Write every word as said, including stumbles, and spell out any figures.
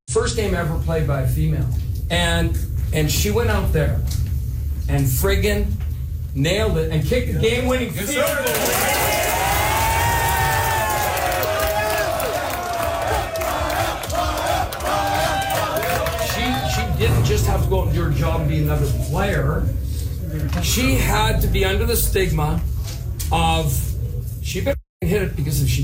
First game ever played by a female. And and she went out there and friggin' nailed it and kicked the game-winning field goal. She, she didn't just have to go out and do her job and be another player. She had to be under the stigma of she better hit it because if she